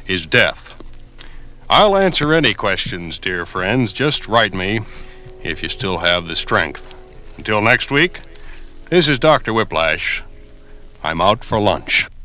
is death. I'll answer any questions, dear friends. Just write me if you still have the strength. Until next week, this is Dr. Whiplash. I'm out for lunch.